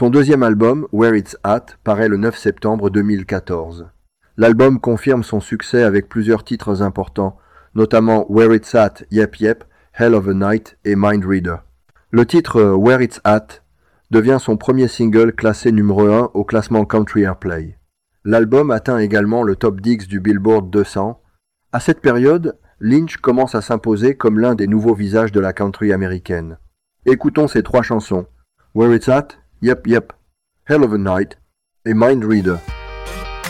Son deuxième album, Where It's At, paraît le 9 septembre 2014. L'album confirme son succès avec plusieurs titres importants, notamment Where It's At, Yep Yep, Hell of a Night et Mind Reader. Le titre Where It's At devient son premier single classé numéro 1 au classement Country Airplay. L'album atteint également le top 10 du Billboard 200. À cette période, Lynch commence à s'imposer comme l'un des nouveaux visages de la country américaine. Écoutons ces 3 chansons, Where It's At, Yep Yep, Hell of a Night et Mind Reader.